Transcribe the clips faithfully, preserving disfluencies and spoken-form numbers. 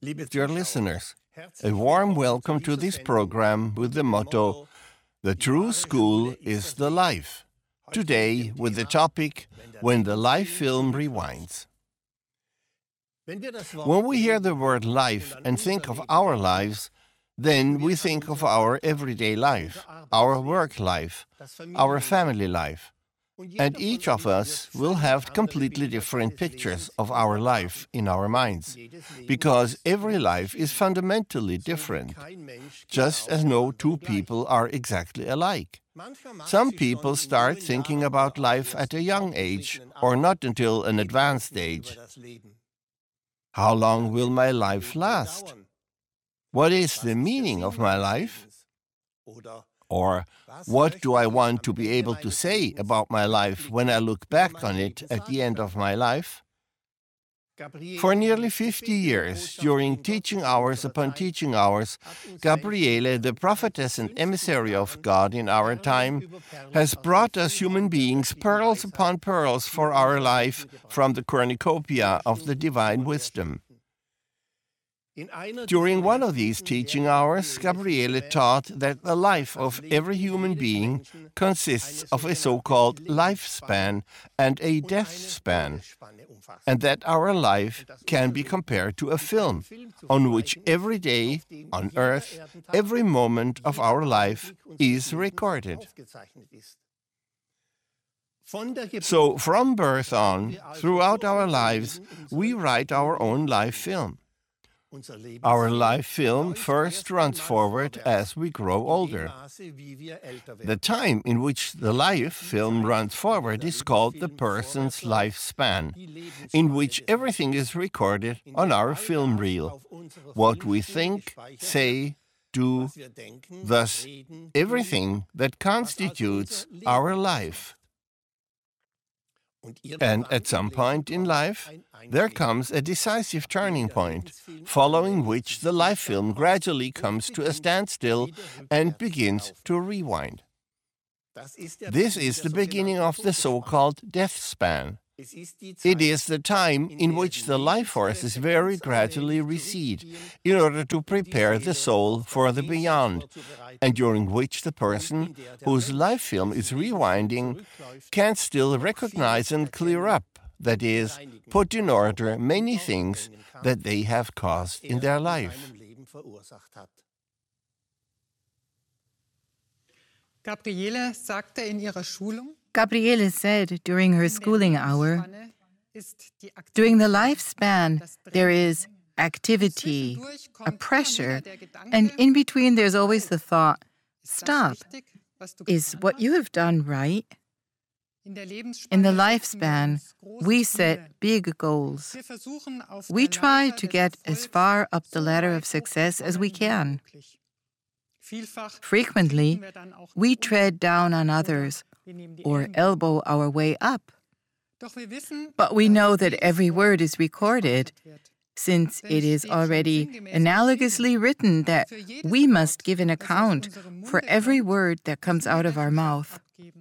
Dear listeners, a warm welcome to this program with the motto, "The true school is the life." Today with the topic, "When the Life Film Rewinds." When we hear the word life and think of our lives, then we think of our everyday life, our work life, our family life. And each of us will have completely different pictures of our life in our minds, because every life is fundamentally different, just as no two people are exactly alike. Some people start thinking about life at a young age, or not until an advanced age. How long will my life last? What is the meaning of my life? Or, what do I want to be able to say about my life when I look back on it at the end of my life? For nearly fifty years, during teaching hours upon teaching hours, Gabriele, the prophetess and emissary of God in our time, has brought us human beings pearls upon pearls for our life from the cornucopia of the divine wisdom. During one of these teaching hours, Gabriele taught that the life of every human being consists of a so-called lifespan and a death span, and that our life can be compared to a film on which every day on earth, every moment of our life is recorded. So, from birth on, throughout our lives, we write our own life film. Our life film first runs forward as we grow older. The time in which the life film runs forward is called the person's lifespan, in which everything is recorded on our film reel. What we think, say, do, thus everything that constitutes our life. And at some point in life, there comes a decisive turning point, following which the life film gradually comes to a standstill and begins to rewind. This is the beginning of the so-called death span. It is the time in which the life forces very gradually recede in order to prepare the soul for the beyond, and during which the person whose life film is rewinding can still recognize and clear up, that is, put in order many things that they have caused in their life. Gabriele sagte in ihrer Schulung, Gabriele said during her schooling hour, during the lifespan, there is activity, a pressure, and in between there's always the thought, stop, is what you have done right? In the lifespan, we set big goals. We try to get as far up the ladder of success as we can. Frequently, we tread down on others or elbow our way up. But we know that every word is recorded, since it is already analogously written that we must give an account for every word that comes out of our mouth.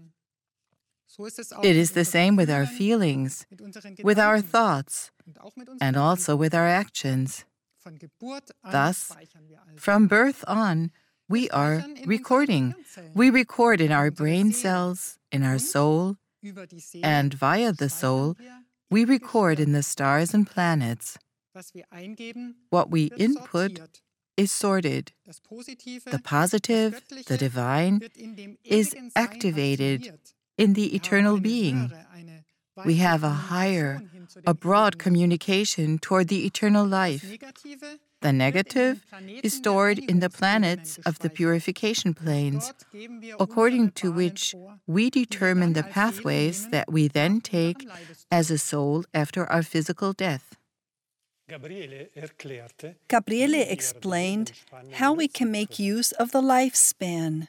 It is the same with our feelings, with our thoughts, and also with our actions. Thus, from birth on, we are recording. We record in our brain cells, in our soul, and via the soul, we record in the stars and planets. What we input is sorted. The positive, the divine, is activated in the eternal being. We have a higher, a broad communication toward the eternal life. The negative is stored in the planets of the purification planes, according to which we determine the pathways that we then take as a soul after our physical death. Gabriele explained how we can make use of the lifespan.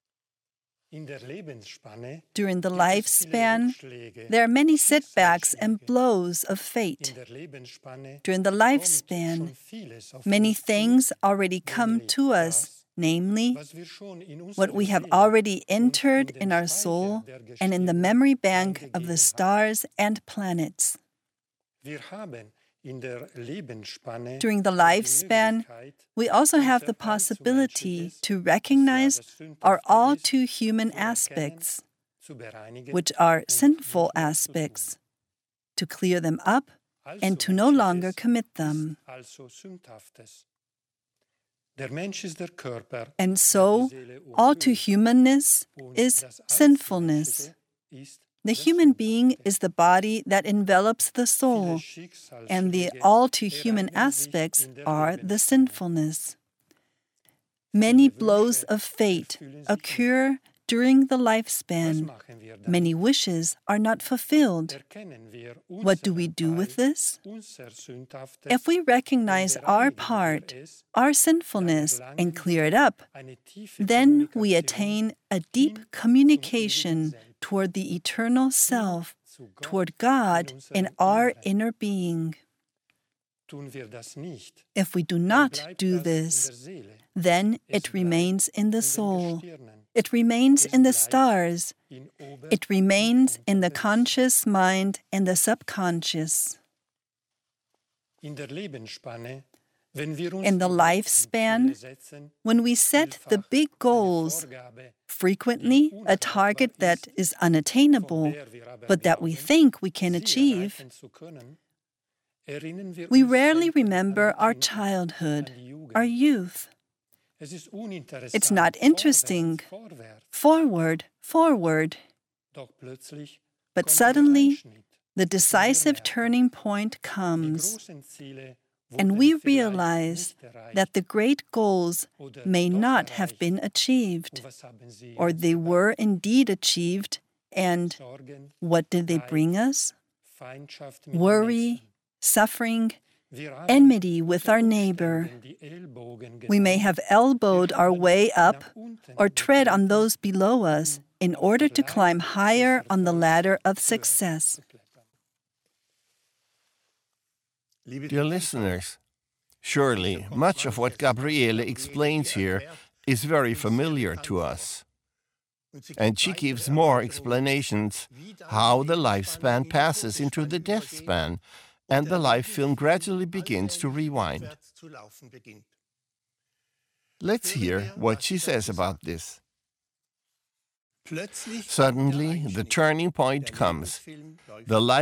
During the lifespan, there are many setbacks and blows of fate. During the lifespan, many things already come to us, namely, what we have already entered in our soul and in the memory bank of the stars and planets. During the lifespan, we also have the possibility to recognize our all too human aspects, which are sinful aspects, to clear them up and to no longer commit them. And so, all too humanness is sinfulness. The human being is the body that envelops the soul, and the all too human aspects are the sinfulness. Many blows of fate occur during the lifespan. Many wishes are not fulfilled. What do we do with this? If we recognize our part, our sinfulness, and clear it up, then we attain a deep communication toward the eternal self, toward God and our inner being. If we do not do this, then it remains in the soul. It remains in the stars. It remains in the conscious mind and the subconscious. In the lifespan, when we set the big goals, frequently a target that is unattainable, but that we think we can achieve, we rarely remember our childhood, our youth. It's not interesting. Forward, forward. But suddenly, the decisive turning point comes, and we realize that the great goals may not have been achieved, or they were indeed achieved, and what did they bring us? Worry, suffering, enmity with our neighbor. We may have elbowed our way up or tread on those below us in order to climb higher on the ladder of success. Dear listeners, surely much of what Gabriele explains here is very familiar to us. And she gives more explanations how the lifespan passes into the death span, and the life film gradually begins to rewind. Let's hear what she says about this. Suddenly, the turning point comes. The life